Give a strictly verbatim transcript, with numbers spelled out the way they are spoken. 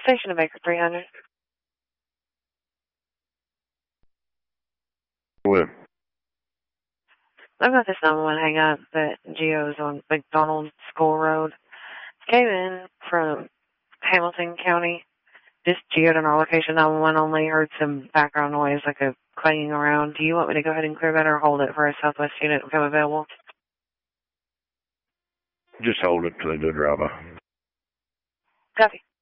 Station of Baker three hundred. What? I've got this nine one one hang up that Geo's on McDonald School Road. Came in from Hamilton County. Just Geo'd on our location nine one one only. Heard some background noise like a clanging around. Do you want me to go ahead and clear that or hold it for a Southwest unit to become available? Just hold it till they do a drive-by. Copy.